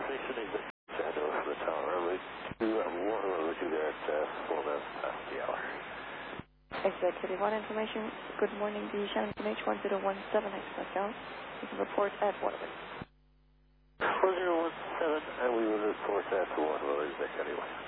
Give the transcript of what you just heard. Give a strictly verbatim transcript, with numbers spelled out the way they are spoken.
station exit Shadow for the tower. Runway two, um, one runway two there at uh, four miles past the hour. Executive one information. Good morning, the Shannon H one zero one seven Express Gal. You can report at Waterloo. four zero one seven, and we will report at Waterloo, Executive one.